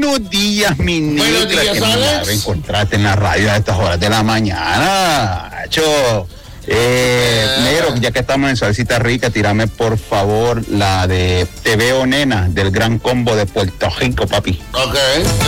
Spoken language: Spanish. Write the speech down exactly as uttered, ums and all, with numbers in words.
Buenos días, mi Buenos negra, días, que me Alex. va a encontrarte en la radio a estas horas de la mañana. Hacho. Eh, negro, ya que estamos en Salsita Rica, tírame por favor la de Te Veo Nena, del Gran Combo de Puerto Rico, papi. Ok.